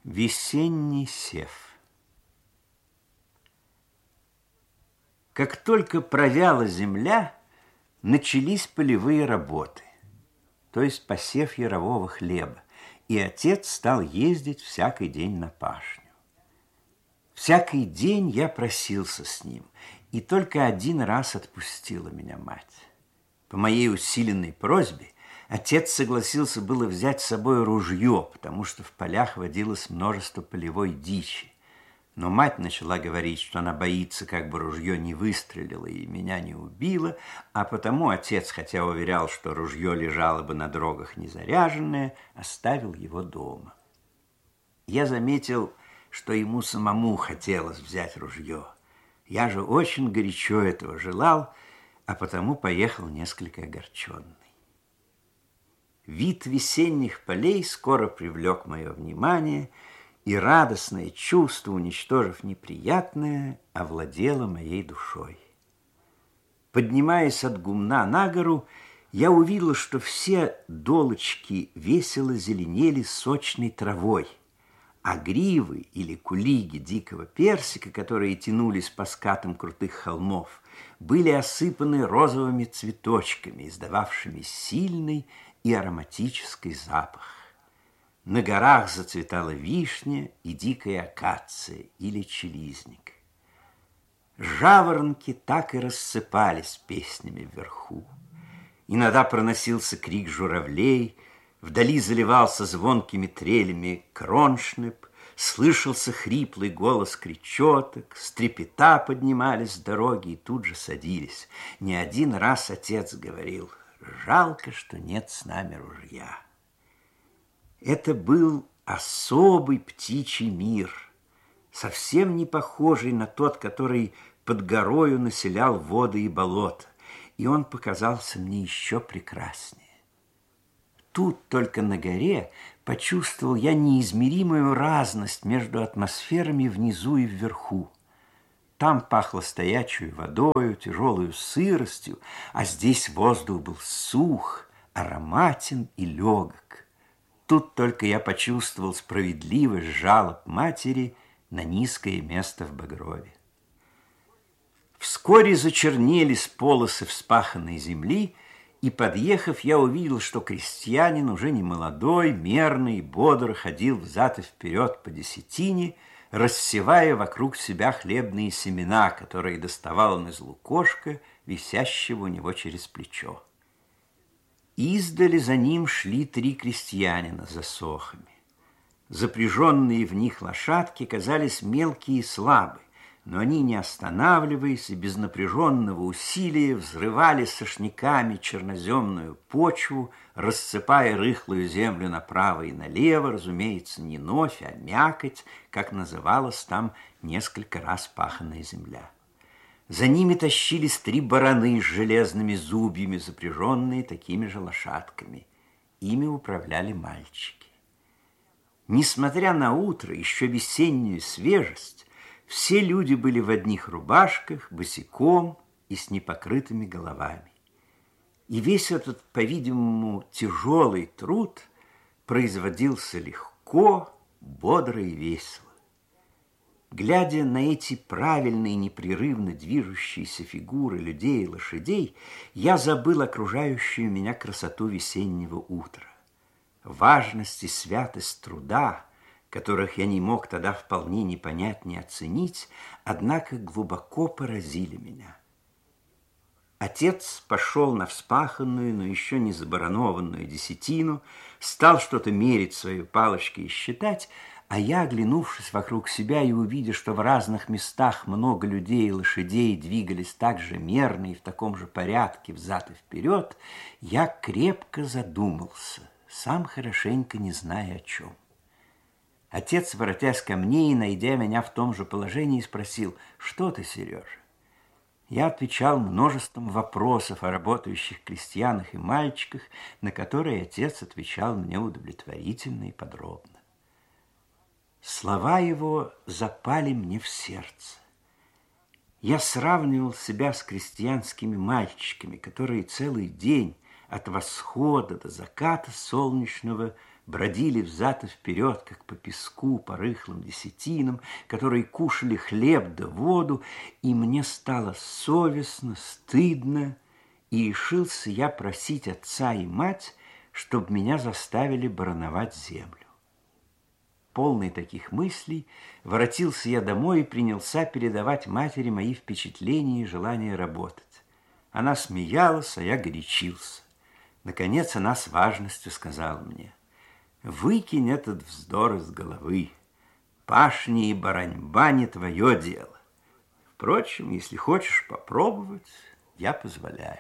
Весенний сев. Как только провяла земля, начались полевые работы, то есть посев ярового хлеба, и отец стал ездить всякий день на пашню. Всякий день я просился с ним, и только один раз отпустила меня мать. По моей усиленной просьбе отец согласился было взять с собой ружье, потому что в полях водилось множество полевой дичи. Но мать начала говорить, что она боится, как бы ружье не выстрелило и меня не убило, а потому отец, хотя уверял, что ружье лежало бы на дорогах незаряженное, оставил его дома. Я заметил, что ему самому хотелось взять ружье. Я же очень горячо этого желал, а потому поехал несколько огорченный. Вид весенних полей скоро привлек мое внимание, и радостное чувство, уничтожив неприятное, овладело моей душой. Поднимаясь от гумна на гору, я увидел, что все долочки весело зеленели сочной травой, а гривы или кулиги дикого персика, которые тянулись по скатам крутых холмов, были осыпаны розовыми цветочками, издававшими сильный и ароматический запах. На горах зацветала вишня и дикая акация или челизник. Жаворонки так и рассыпались песнями вверху. Иногда проносился крик журавлей, вдали заливался звонкими трелями кроншнеп, слышался хриплый голос кречеток, стрепета поднимались с дороги и тут же садились. Не один раз отец говорил: «Жалко, что нет с нами ружья». Это был особый птичий мир, совсем не похожий на тот, который под горою населял воды и болота, и он показался мне еще прекраснее. Тут только на горе почувствовал я неизмеримую разность между атмосферами внизу и вверху. Там пахло стоячей водою, тяжелой сыростью, а здесь воздух был сух, ароматен и легок. Тут только я почувствовал справедливость жалоб матери на низкое место в Багрове. Вскоре зачернелись полосы вспаханной земли, и, подъехав, я увидел, что крестьянин, уже не молодой, мерный, бодро ходил взад и вперед по десятине, рассевая вокруг себя хлебные семена, которые доставал он из лукошка, висящего у него через плечо. Издали за ним шли 3 крестьянина за сохами. Запряженные в них лошадки казались мелкие и слабы, но они, не останавливаясь и без напряженного усилия, взрывали сошняками черноземную почву, рассыпая рыхлую землю направо и налево, разумеется, не новь, а мякоть, как называлась там несколько раз паханая земля. За ними тащились 3 бараны с железными зубьями, запряженные такими же лошадками. Ими управляли мальчики. Несмотря на утро, еще весеннюю свежесть, все люди были в одних рубашках, босиком и с непокрытыми головами. И весь этот, по-видимому, тяжелый труд производился легко, бодро и весело. Глядя на эти правильные, непрерывно движущиеся фигуры людей и лошадей, я забыл окружающую меня красоту весеннего утра. Важность и святость труда, которых я не мог тогда вполне ни понять, ни оценить, однако глубоко поразили меня. Отец пошел на вспаханную, но еще не забаранованную десятину, стал что-то мерить своей палочкой и считать, а я, оглянувшись вокруг себя и увидя, что в разных местах много людей и лошадей двигались так же мерно и в таком же порядке взад и вперед, я крепко задумался, сам хорошенько не зная о чем. Отец, воротясь ко мне и найдя меня в том же положении, спросил: «Что ты, Сережа?» Я отвечал множеством вопросов о работающих крестьянах и мальчиках, на которые отец отвечал мне удовлетворительно и подробно. Слова его запали мне в сердце. Я сравнивал себя с крестьянскими мальчиками, которые целый день от восхода до заката солнечного бродили взад и вперед, как по песку, по рыхлым десятинам, которые кушали хлеб да воду, и мне стало совестно, стыдно, и решился я просить отца и мать, чтобы меня заставили барановать землю. Полный таких мыслей, воротился я домой и принялся передавать матери мои впечатления и желание работать. Она смеялась, а я горячился. Наконец она с важностью сказала мне: «Выкинь этот вздор из головы. Пашня и бараньба не твое дело. Впрочем, если хочешь попробовать, я позволяю».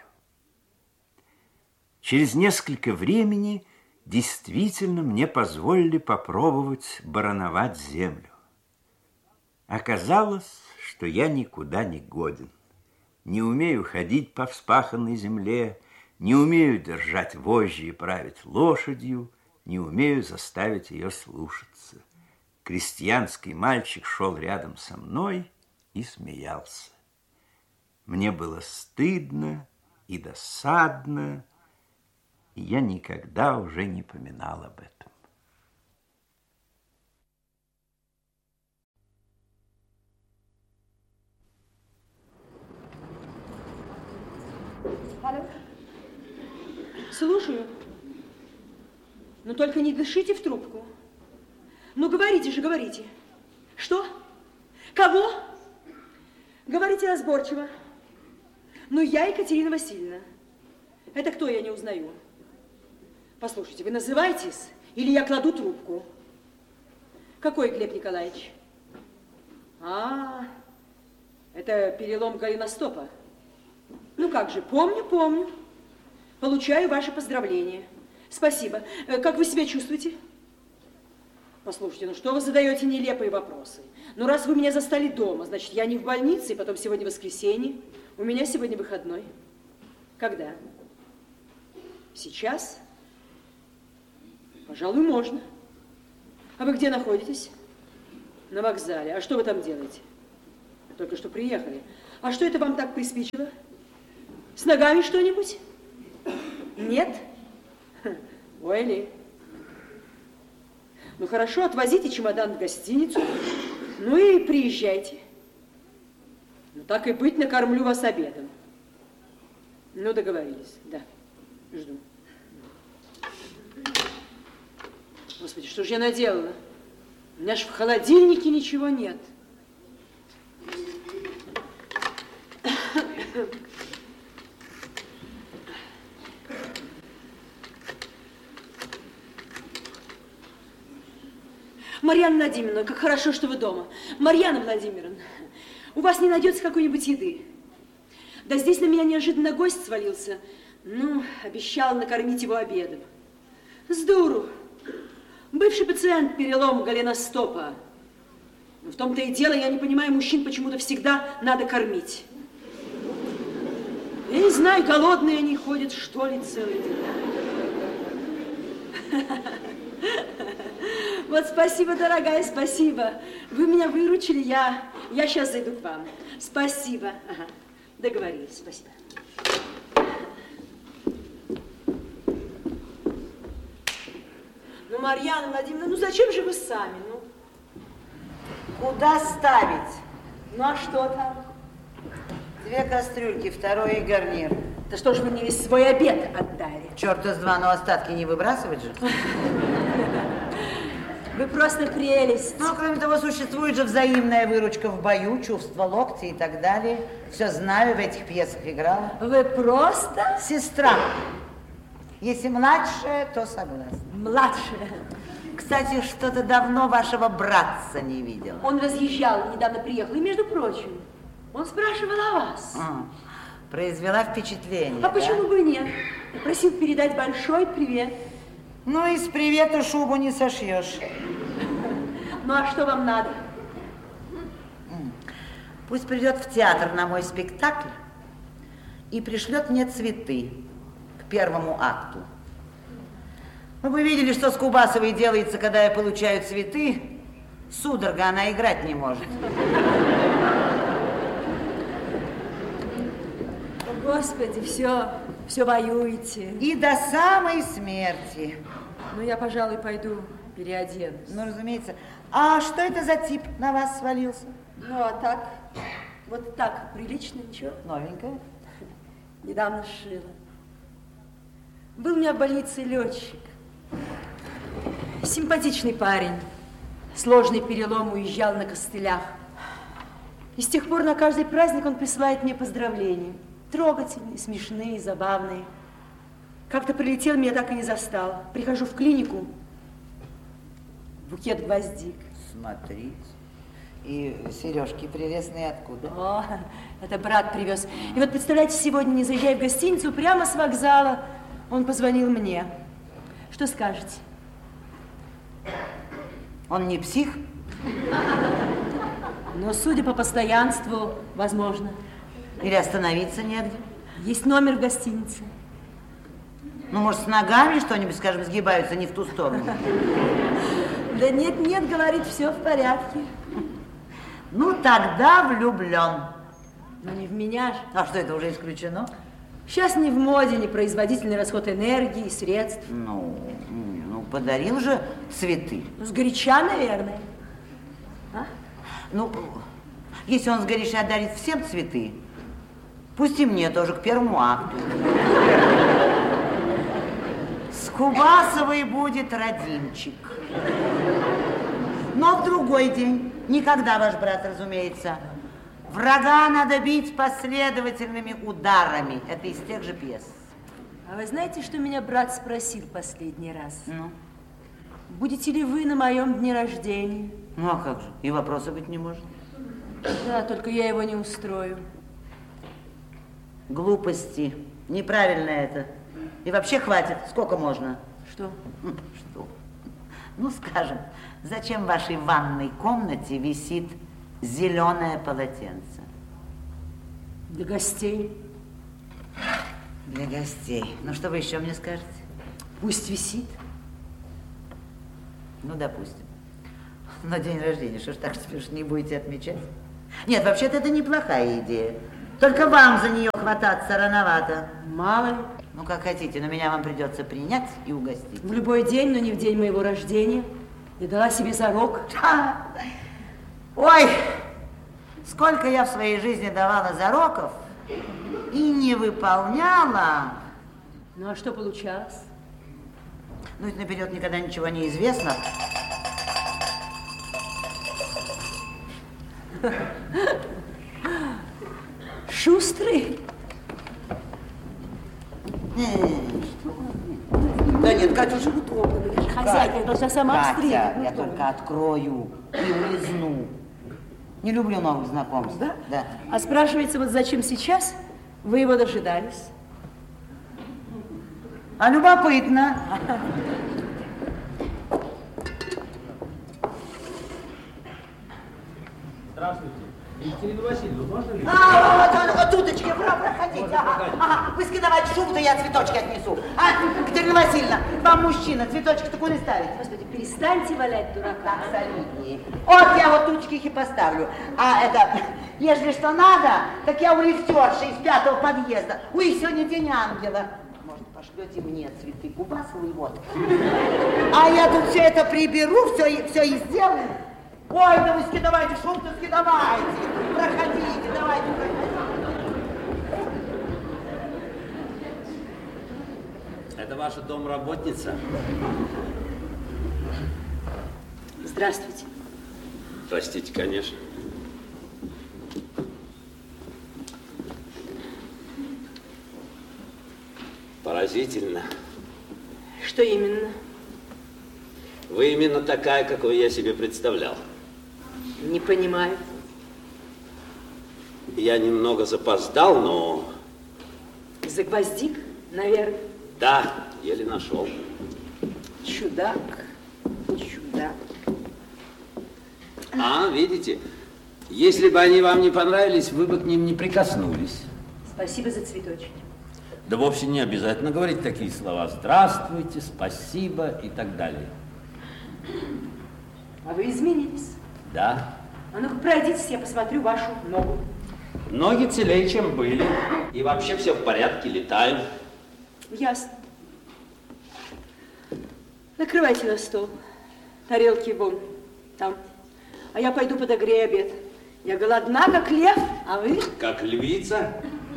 Через несколько времени действительно мне позволили попробовать барановать землю. Оказалось, что я никуда не годен. Не умею ходить по вспаханной земле, не умею держать вожжи и править лошадью, не умею заставить ее слушаться. Крестьянский мальчик шел рядом со мной и смеялся. Мне было стыдно и досадно, и я никогда уже не поминал об этом. Алло. Слушаю. Но только не дышите в трубку. Ну, говорите же, говорите. Что? Кого? Говорите разборчиво. Ну, я Екатерина Васильевна. Это кто, я не узнаю. Послушайте, вы называетесь, или я кладу трубку? Какой Глеб Николаевич? Это перелом голеностопа. Ну как же, помню. Получаю ваши поздравления. Спасибо. Как вы себя чувствуете? Послушайте, ну что вы задаете нелепые вопросы? Ну раз вы меня застали дома, значит, я не в больнице, и потом сегодня воскресенье. У меня сегодня выходной. Когда? Сейчас? Пожалуй, можно. А вы где находитесь? На вокзале. А что вы там делаете? Только что приехали. А что это вам так приспичило? С ногами что-нибудь? Нет? Ой ли. Ну хорошо, отвозите чемодан в гостиницу. Ну и приезжайте. Ну так и быть, накормлю вас обедом. Ну договорились, да. Жду. Господи, что же я наделала? У меня ж в холодильнике ничего нет. Марьяна Владимировна, как хорошо, что вы дома. Марьяна Владимировна, у вас не найдется какой-нибудь еды? Да здесь на меня неожиданно гость свалился. Ну, обещал накормить его обедом. С дуру. Бывший пациент, перелом голеностопа. Но в том-то и дело, я не понимаю, мужчин почему-то всегда надо кормить. Я не знаю, голодные они ходят, что ли, целый день. Вот спасибо, дорогая, спасибо. Вы меня выручили, я сейчас зайду к вам. Спасибо. Ага. Договорились, спасибо. Ну, Марьяна Владимировна, ну зачем же вы сами, ну? Куда ставить? Ну, а что там? 2 кастрюльки, 2-й гарнир. Да что ж вы мне весь свой обед отдали? Черта с два, но остатки не выбрасывать же. Вы просто прелесть. Ну, кроме того, существует же взаимная выручка в бою, чувство локтя и так далее. Все знаю, в этих пьесах играла. Вы просто? Сестра. Если младшая, то согласна. Младшая. Кстати, что-то давно вашего братца не видела. Он разъезжал, недавно приехал. И, между прочим, он спрашивал о вас. Произвела впечатление. А почему бы и нет? Просил передать большой привет. Ну, из привета шубу не сошьешь. Ну, а что вам надо? Пусть придет в театр на мой спектакль и пришлет мне цветы к 1-му акту. Ну, вы видели, что с Кубасовой делается, когда я получаю цветы? Судорога, она играть не может. О, Господи, все воюете. И до самой смерти. Ну, я, пожалуй, пойду переоденусь. Ну, разумеется. А что это за тип на вас свалился? Ну, а так, вот так, прилично, ничего. Новенькая. Недавно сшила. Был у меня в больнице летчик. Симпатичный парень. Сложный перелом, уезжал на костылях. И с тех пор на каждый праздник он присылает мне поздравления. Трогательные, смешные, забавные. Как-то прилетел, меня так и не застал. Прихожу в клинику, букет гвоздик. Смотрите. И сережки прелестные откуда? О, это брат привез. И вот, представляете, сегодня, не заезжая в гостиницу, прямо с вокзала, он позвонил мне. Что скажете? Он не псих? Но, судя по постоянству, возможно. Или остановиться негде? Есть номер в гостинице. Ну, может, с ногами что-нибудь, скажем, сгибаются не в ту сторону? Да нет, говорит, все в порядке. Ну, тогда влюблен. Но не в меня же. А что, это уже исключено? Сейчас не в моде, не производительный расход энергии, средств. Ну, подарил же цветы. Сгоряча, наверное. А? Ну, если он сгоряча дарит всем цветы, пусть и мне тоже к первому акту. С Кубасовой будет родимчик. Но в другой день, никогда, ваш брат, разумеется, врага надо бить последовательными ударами. Это из тех же пьес. А вы знаете, что меня брат спросил последний раз? Ну? Будете ли вы на моем дне рождения? Ну, а как же? И вопроса быть не может. Да, только я его не устрою. Глупости. Неправильно это. И вообще хватит. Сколько можно? Что? Что? Ну, скажем, зачем в вашей ванной комнате висит зеленое полотенце? Для гостей. Для гостей. Ну, что вы еще мне скажете? Пусть висит. Ну, допустим. Но день рождения, что ж так теперь не будете отмечать? Нет, вообще-то это неплохая идея. Только вам за нее хвататься рановато. Мало ли. Ну, как хотите, но меня вам придется принять и угостить. В любой день, но не в день моего рождения. Я дала себе зарок. Ой, сколько я в своей жизни давала зароков и не выполняла. Ну, а что получалось? Ну, ведь наперед никогда ничего не известно. Шустрый? Да нет, Катюша, Хозяйка, я должна сама обстрелить. Катя, я только открою и улизну. Не люблю новых знакомств. Да? Да. А спрашивается, вот зачем сейчас вы его дожидались? А любопытно. Здравствуйте. Екатерина Васильевна, можно ли? Вот, туточки, проходите. Ага. Вы скидывайте шубу-то, я цветочки отнесу. Катерина Васильевна, вам мужчина, цветочки-то куда ставить? Господи, перестаньте валять дурака. Так, солиднее. Вот я вот тучки их и поставлю. А это, если что надо, так я у лифтерши из 5-го подъезда. Ой, сегодня день ангела. Может, пошлете мне цветы Кубасовой, вот. А я тут все это приберу, все и сделаю. Ой, да вы скидывайте шум-то, скидывайте. Проходите, давайте, проходите. Это ваша домработница? Здравствуйте. Простите, конечно. Поразительно. Что именно? Вы именно такая, какой я себе представлял. Не понимаю. Я немного запоздал, но... За гвоздик, наверное. Да, еле нашел. Чудак, чудак. А, видите, если бы они вам не понравились, вы бы к ним не прикоснулись. Спасибо за цветочки. Да вовсе не обязательно говорить такие слова. Здравствуйте, спасибо и так далее. А вы изменились. Да. А ну-ка пройдитесь, я посмотрю вашу ногу. Ноги целее, чем были. И вообще все в порядке, летаем. Ясно. Накрывайте на стол. Тарелки вон там. А я пойду подогрею обед. Я голодна, как лев, а вы? Как львица.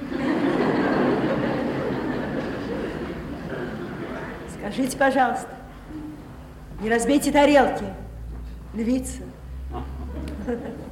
Скажите, пожалуйста, не разбейте тарелки, львица.